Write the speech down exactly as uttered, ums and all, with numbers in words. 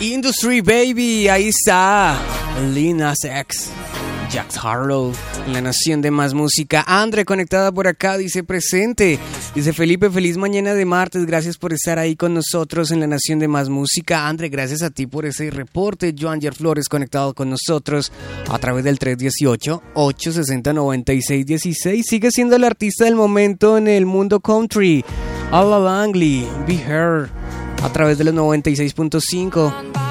Industry Baby, ahí está Lil Nas X, Jack Harlow, en la Nación de Más Música. Andre, conectada por acá, dice presente. Dice Felipe, feliz mañana de martes, gracias por estar ahí con nosotros en la Nación de Más Música. Andre, gracias a ti por ese reporte. Joanger Flores conectado con nosotros a través del tres uno ocho, ocho seis cero, nueve seis uno seis. Sigue siendo el artista del momento en el mundo country. Alla Langley, Be Her, a través de los noventa y seis punto cinco.